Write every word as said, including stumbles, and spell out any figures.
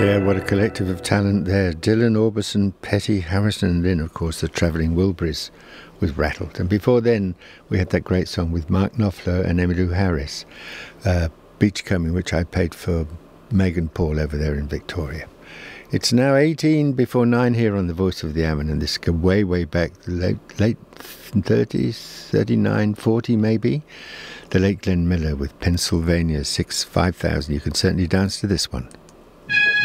Yeah, what a collective of talent there. Dylan, Orbison, Petty, Harrison, and then, of course, the Travelling Wilburys with Rattled. And before then, we had that great song with Mark Knopfler and Emmylou Harris, uh, Beachcombing, which I paid for Megan Paul over there in Victoria. It's now eighteen before nine here on The Voice of the Ammon, and this goes way, way back, late, late thirties, thirty-nine, forty maybe. The late Glenn Miller with Pennsylvania six five thousand. You can certainly dance to this one.